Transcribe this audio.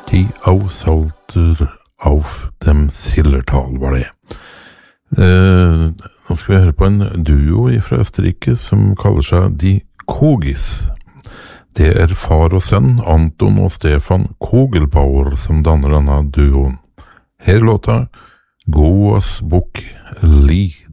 Die Aushalter auf dem Zillertal var det. Nå skal vi høre på en duo fra Østerrike som kaller seg Die Kogis. Det far og sønn, Anton og Stefan Kogelbauer, som danner denne duoen. Her låta Goas Bok Lied.